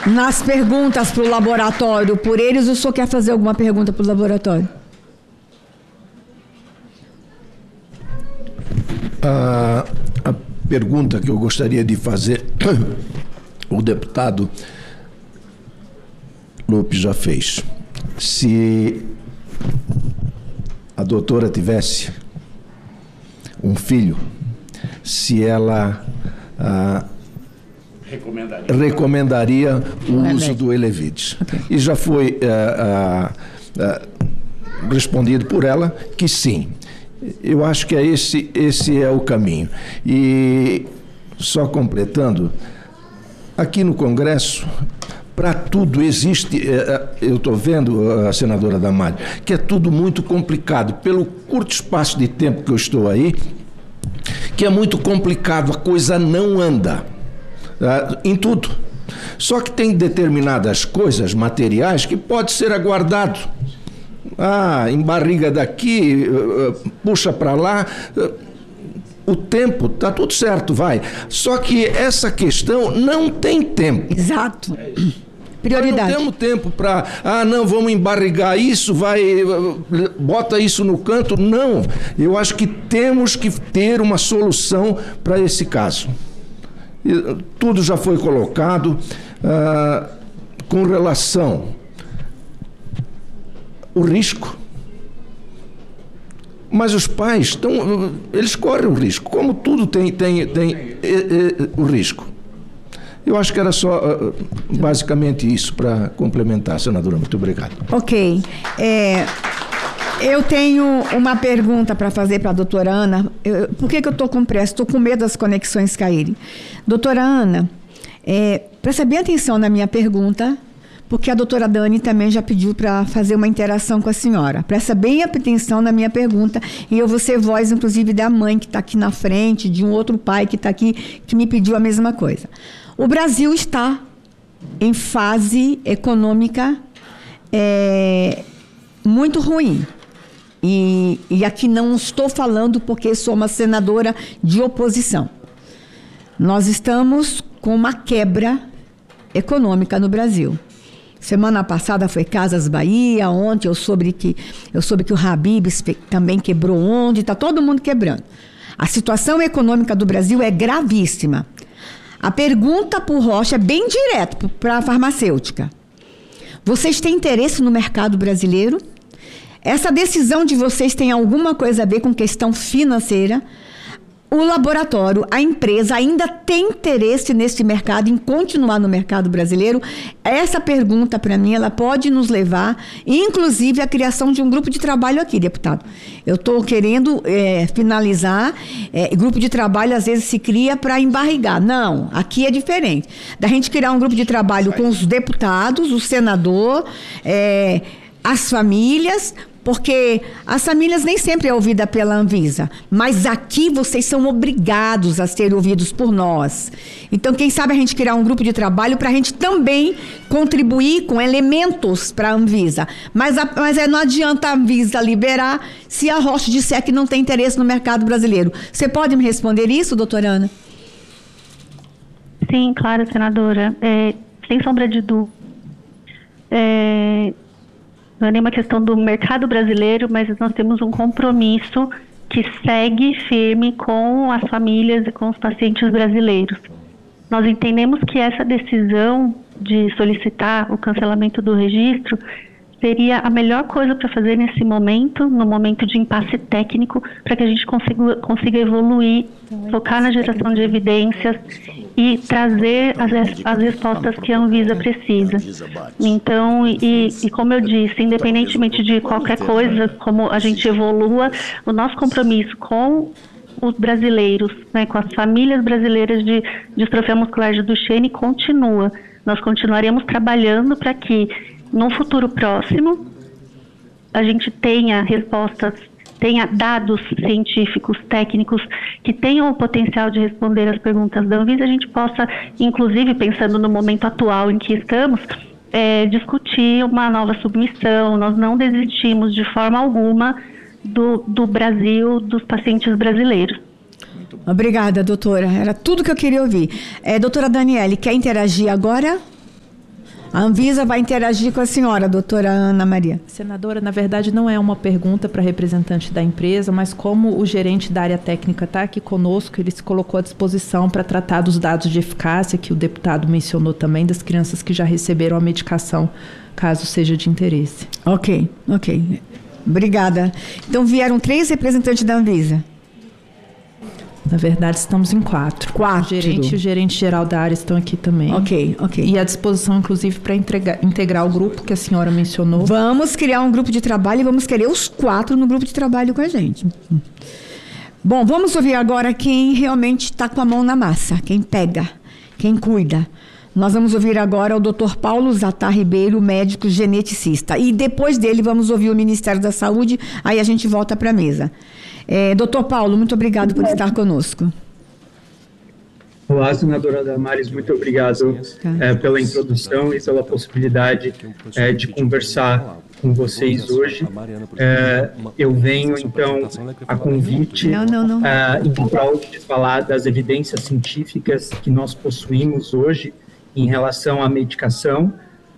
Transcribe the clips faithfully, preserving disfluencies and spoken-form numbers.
nas perguntas para o laboratório por eles, ou o senhor quer fazer alguma pergunta para o laboratório? A, a pergunta que eu gostaria de fazer, o deputado Lupe já fez. Se a doutora tivesse um filho, se ela ah, recomendaria, recomendaria o uso do Elevides. Okay. E já foi ah, ah, ah, respondido por ela que sim. Eu acho que é esse, esse é o caminho. E só completando, aqui no Congresso, para tudo existe, eu estou vendo, a senadora Damares, que é tudo muito complicado. Pelo curto espaço de tempo que eu estou aí, que é muito complicado, a coisa não anda em tudo. Só que tem determinadas coisas materiais que pode ser aguardado. Ah, embarriga daqui, puxa para lá, o tempo, tá tudo certo, vai. Só que essa questão não tem tempo. Exato. Prioridade. Nós não temos tempo para, ah, não, vamos embarrigar isso, vai, bota isso no canto. Não, eu acho que temos que ter uma solução para esse caso. Tudo já foi colocado ah, com relação o risco. Mas os pais estão, eles correm o risco, como tudo tem, tem, tem é, é, o risco. Eu acho que era só basicamente isso para complementar, senadora. Muito obrigado. Ok. É, eu tenho uma pergunta para fazer para a doutora Ana. Eu, por que, que eu estou com pressa? Estou com medo das conexões caírem. Doutora Ana, é, presta bem atenção na minha pergunta, porque a doutora Dani também já pediu para fazer uma interação com a senhora. Presta bem atenção na minha pergunta, e eu vou ser voz, inclusive, da mãe que está aqui na frente, de um outro pai que está aqui, que me pediu a mesma coisa. O Brasil está em fase econômica é, muito ruim. E, e aqui não estou falando porque sou uma senadora de oposição. Nós estamos com uma quebra econômica no Brasil. Semana passada foi Casas Bahia, ontem eu soube que, eu soube que o Habib's também quebrou ontem, está todo mundo quebrando. A situação econômica do Brasil é gravíssima. A pergunta para o Rocha é bem direto para a farmacêutica. Vocês têm interesse no mercado brasileiro? Essa decisão de vocês tem alguma coisa a ver com questão financeira? O laboratório, a empresa ainda tem interesse nesse mercado, em continuar no mercado brasileiro? Essa pergunta, para mim, ela pode nos levar, inclusive, à criação de um grupo de trabalho aqui, deputado. Eu estou querendo é, finalizar. É, grupo de trabalho, às vezes, se cria para embarrigar. Não, aqui é diferente. Da gente criar um grupo de trabalho com os deputados, o senador, é, as famílias, porque as famílias nem sempre é ouvida pela Anvisa, mas aqui vocês são obrigados a ser ouvidos por nós. Então, quem sabe a gente criar um grupo de trabalho para a gente também contribuir com elementos para a Anvisa. Mas, a, mas é, não adianta a Anvisa liberar se a Rocha disser que não tem interesse no mercado brasileiro. Você pode me responder isso, doutora Ana? Sim, claro, senadora. É, sem sombra de dúvida. É... Não é nenhuma questão do mercado brasileiro, mas nós temos um compromisso que segue firme com as famílias e com os pacientes brasileiros. Nós entendemos que essa decisão de solicitar o cancelamento do registro seria a melhor coisa para fazer nesse momento, no momento de impasse técnico, para que a gente consiga, consiga evoluir, focar na geração de evidências e trazer as, as respostas que a Anvisa precisa. Então, e, e como eu disse, independentemente de qualquer coisa, como a gente evolua, o nosso compromisso com os brasileiros, né, com as famílias brasileiras de distrofia muscular de Duchenne continua. Nós continuaremos trabalhando para que no futuro próximo, a gente tenha respostas, tenha dados científicos, técnicos, que tenham o potencial de responder as perguntas da Anvisa, a gente possa, inclusive, pensando no momento atual em que estamos, é, discutir uma nova submissão. Nós não desistimos de forma alguma do, do Brasil, dos pacientes brasileiros. Obrigada, doutora. Era tudo que eu queria ouvir. É, doutora Daniele, quer interagir agora? A Anvisa vai interagir com a senhora, doutora Ana Maria. Senadora, na verdade não é uma pergunta para representante da empresa, mas como o gerente da área técnica está aqui conosco, ele se colocou à disposição para tratar dos dados de eficácia, que o deputado mencionou também, das crianças que já receberam a medicação, caso seja de interesse. Ok, ok. Obrigada. Então vieram três representantes da Anvisa. Na verdade, estamos em quatro. Quatro. O gerente e o gerente geral da área estão aqui também. Ok, ok. E à disposição, inclusive, para integrar o grupo que a senhora mencionou. Vamos criar um grupo de trabalho e vamos querer os quatro no grupo de trabalho com a gente. Bom, vamos ouvir agora quem realmente está com a mão na massa, quem pega, quem cuida. Nós vamos ouvir agora o doutor Paulo Zatar Ribeiro, médico geneticista. E depois dele vamos ouvir o Ministério da Saúde, aí a gente volta para a mesa. É, doutor Paulo, muito obrigado por estar conosco. Olá, senadora Damares, muito obrigado é, pela introdução e pela possibilidade é, de conversar com vocês hoje. É, eu venho, então, a convite não, não, não. É, em prol de falar das evidências científicas que nós possuímos hoje em relação à medicação.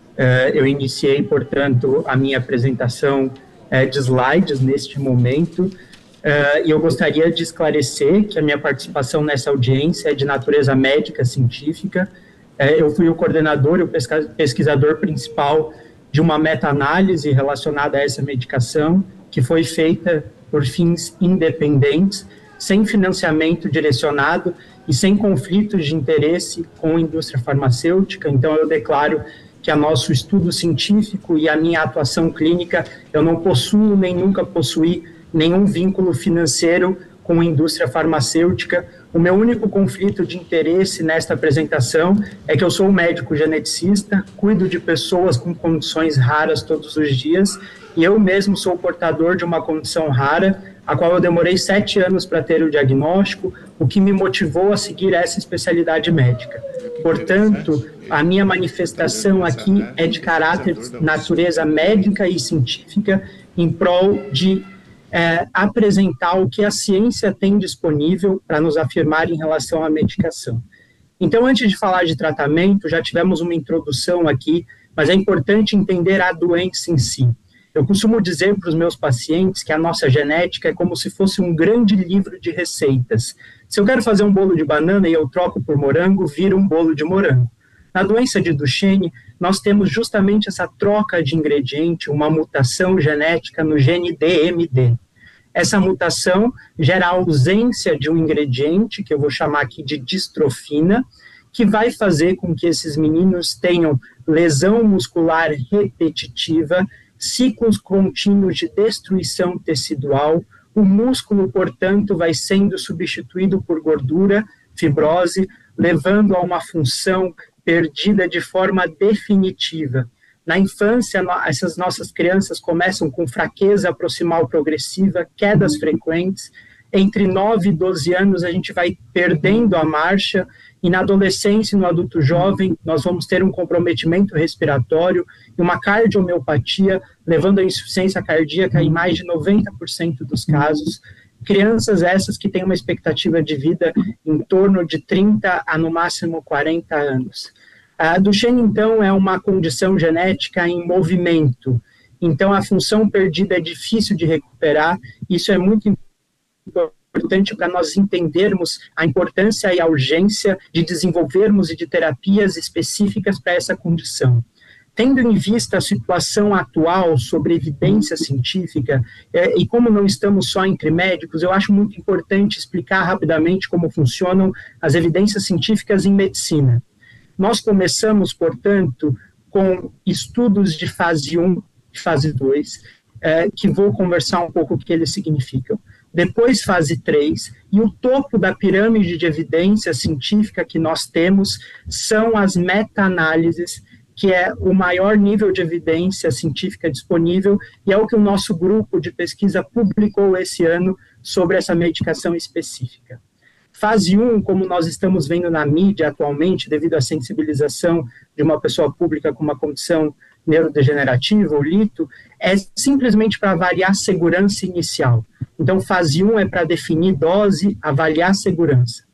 É, eu iniciei, portanto, a minha apresentação é, de slides neste momento. Uh, e eu gostaria de esclarecer que a minha participação nessa audiência é de natureza médica, científica. Uh, eu fui o coordenador e o pesquisador principal de uma meta-análise relacionada a essa medicação, que foi feita por fins independentes, sem financiamento direcionado e sem conflitos de interesse com a indústria farmacêutica. Então, eu declaro que a nosso estudo científico e a minha atuação clínica, eu não possuo nem nunca possuí nenhum vínculo financeiro com a indústria farmacêutica. O meu único conflito de interesse nesta apresentação é que eu sou um médico geneticista, cuido de pessoas com condições raras todos os dias, e eu mesmo sou portador de uma condição rara, a qual eu demorei sete anos para ter o diagnóstico, o que me motivou a seguir essa especialidade médica. Portanto, a minha manifestação aqui é de caráter, natureza médica e científica, em prol de É, apresentar o que a ciência tem disponível para nos afirmar em relação à medicação. Então, antes de falar de tratamento, já tivemos uma introdução aqui, mas é importante entender a doença em si. Eu costumo dizer para os meus pacientes que a nossa genética é como se fosse um grande livro de receitas. Se eu quero fazer um bolo de banana e eu troco por morango, vira um bolo de morango. Na doença de Duchenne, nós temos justamente essa troca de ingrediente, uma mutação genética no gene D M D. Essa mutação gera a ausência de um ingrediente, que eu vou chamar aqui de distrofina, que vai fazer com que esses meninos tenham lesão muscular repetitiva, ciclos contínuos de destruição tecidual. O músculo, portanto, vai sendo substituído por gordura, fibrose, levando a uma função perdida de forma definitiva. Na infância, essas nossas crianças começam com fraqueza proximal progressiva, quedas frequentes. Entre nove e doze anos, a gente vai perdendo a marcha, e na adolescência e no adulto jovem, nós vamos ter um comprometimento respiratório e uma cardiomiopatia, levando a insuficiência cardíaca em mais de noventa por cento dos casos. Crianças essas que têm uma expectativa de vida em torno de trinta a, no máximo, quarenta anos. A Duchenne, então, é uma condição genética em movimento. Então, a função perdida é difícil de recuperar. Isso é muito importante para nós entendermos a importância e a urgência de desenvolvermos e de terapias específicas para essa condição. Tendo em vista a situação atual sobre evidência científica, é, e como não estamos só entre médicos, eu acho muito importante explicar rapidamente como funcionam as evidências científicas em medicina. Nós começamos, portanto, com estudos de fase um e fase dois, é, que vou conversar um pouco o que eles significam. Depois, fase três, e o topo da pirâmide de evidência científica que nós temos são as meta-análises, que é o maior nível de evidência científica disponível, e é o que o nosso grupo de pesquisa publicou esse ano sobre essa medicação específica. Fase um, como nós estamos vendo na mídia atualmente, devido à sensibilização de uma pessoa pública com uma condição neurodegenerativa, o lito, é simplesmente para avaliar segurança inicial. Então, fase um é para definir dose, avaliar segurança.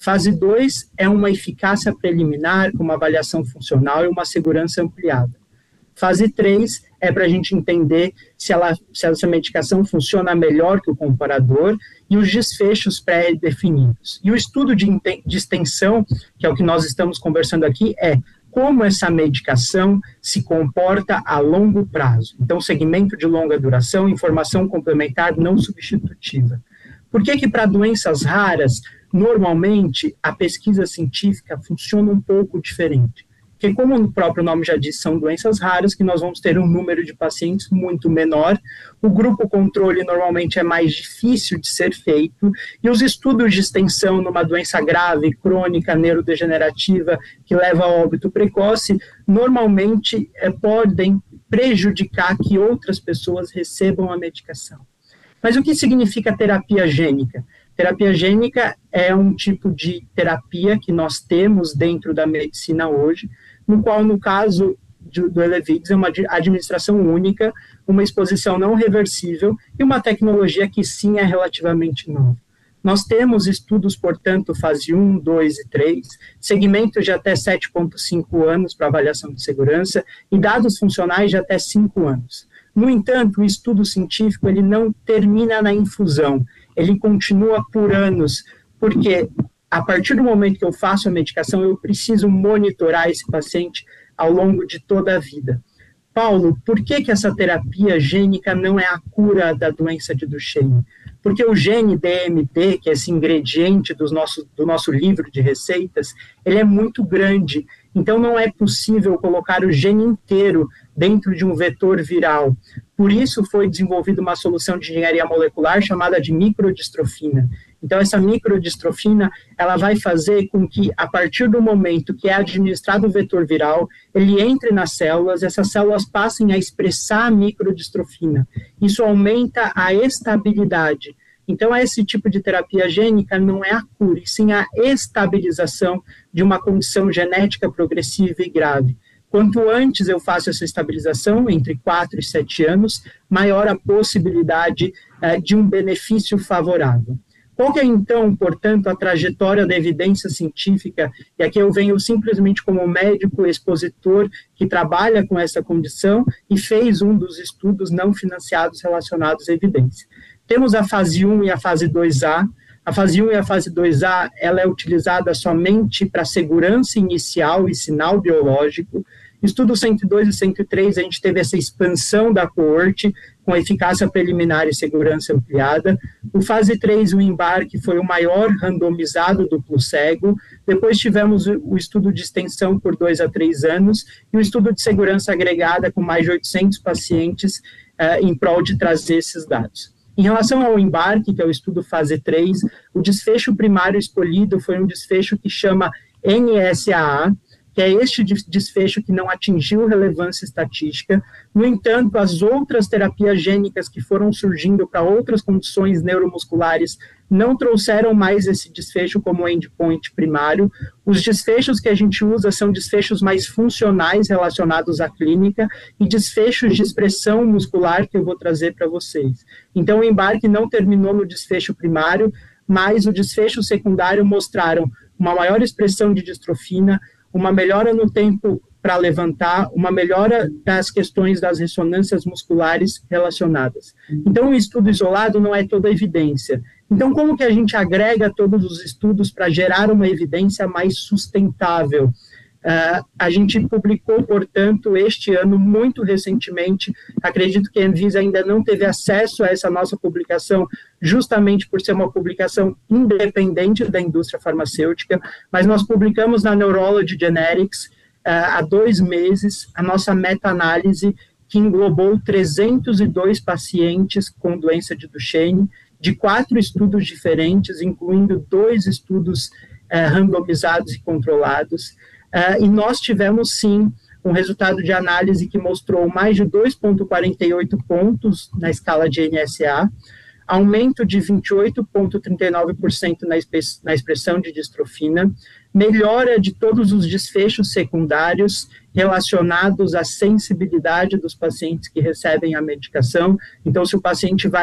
Fase dois é uma eficácia preliminar com uma avaliação funcional e uma segurança ampliada. Fase três é para a gente entender se, ela, se essa medicação funciona melhor que o comparador e os desfechos pré-definidos. E o estudo de, de extensão, que é o que nós estamos conversando aqui, é como essa medicação se comporta a longo prazo. Então, segmento de longa duração, informação complementar não substitutiva. Por que que para doenças raras, normalmente, a pesquisa científica funciona um pouco diferente? Porque, como o próprio nome já diz, são doenças raras, que nós vamos ter um número de pacientes muito menor, o grupo controle normalmente é mais difícil de ser feito, e os estudos de extensão numa doença grave, crônica, neurodegenerativa, que leva a óbito precoce, normalmente é, podem prejudicar que outras pessoas recebam a medicação. Mas o que significa terapia gênica? Terapia gênica é um tipo de terapia que nós temos dentro da medicina hoje, no qual, no caso de, do Elevidys, é uma administração única, uma exposição não reversível e uma tecnologia que sim é relativamente nova. Nós temos estudos, portanto, fase um, dois e três, segmentos de até sete vírgula cinco anos para avaliação de segurança e dados funcionais de até cinco anos. No entanto, o estudo científico ele não termina na infusão, ele continua por anos, porque a partir do momento que eu faço a medicação, eu preciso monitorar esse paciente ao longo de toda a vida. Paulo, por que que essa terapia gênica não é a cura da doença de Duchenne? Porque o gene D M T, que é esse ingrediente dos nossos, do nosso livro de receitas, ele é muito grande, então não é possível colocar o gene inteiro dentro de um vetor viral. Por isso foi desenvolvida uma solução de engenharia molecular chamada de microdistrofina. Então essa microdistrofina, ela vai fazer com que, a partir do momento que é administrado o vetor viral, ele entre nas células, essas células passem a expressar a microdistrofina. Isso aumenta a estabilidade. Então, esse tipo de terapia gênica não é a cura, e sim a estabilização de uma condição genética progressiva e grave. Quanto antes eu faço essa estabilização, entre quatro e sete anos, maior a possibilidade eh, de um benefício favorável. Qual que é, então, portanto, a trajetória da evidência científica? E aqui eu venho simplesmente como médico expositor que trabalha com essa condição e fez um dos estudos não financiados relacionados à evidência. Temos a fase um e a fase dois A. A fase um e a fase dois A, ela é utilizada somente para segurança inicial e sinal biológico. Estudo cento e dois e cento e três, a gente teve essa expansão da coorte com eficácia preliminar e segurança ampliada. O fase três, o embarque, foi o maior randomizado duplo cego. Depois tivemos o estudo de extensão por dois a três anos e o estudo de segurança agregada com mais de oitocentos pacientes uh, em prol de trazer esses dados. Em relação ao embarque, que é o estudo fase três, o desfecho primário escolhido foi um desfecho que chama N S A A, que é este desfecho que não atingiu relevância estatística. No entanto, as outras terapias gênicas que foram surgindo para outras condições neuromusculares não trouxeram mais esse desfecho como endpoint primário. Os desfechos que a gente usa são desfechos mais funcionais relacionados à clínica e desfechos de expressão muscular que eu vou trazer para vocês. Então, o embarque não terminou no desfecho primário, mas o desfecho secundário mostraram uma maior expressão de distrofina, uma melhora no tempo para levantar, uma melhora das questões das ressonâncias musculares relacionadas. Então, o estudo isolado não é toda a evidência. Então, como que a gente agrega todos os estudos para gerar uma evidência mais sustentável? Uh, a gente publicou, portanto, este ano, muito recentemente, acredito que a Anvisa ainda não teve acesso a essa nossa publicação, justamente por ser uma publicação independente da indústria farmacêutica, mas nós publicamos na Neurology Genetics, uh, há dois meses, a nossa meta-análise, que englobou trezentos e dois pacientes com doença de Duchenne, de quatro estudos diferentes, incluindo dois estudos uh, randomizados e controlados. Uh, e nós tivemos, sim, um resultado de análise que mostrou mais de dois vírgula quarenta e oito pontos na escala de N S A, aumento de vinte e oito vírgula trinta e nove por cento na, na expressão de distrofina, melhora de todos os desfechos secundários relacionados à sensibilidade dos pacientes que recebem a medicação. Então, se o paciente vai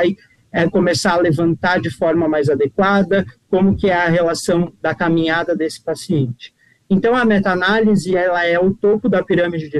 é, começar a levantar de forma mais adequada, como que é a relação da caminhada desse paciente. Então, a meta-análise, ela é o topo da pirâmide de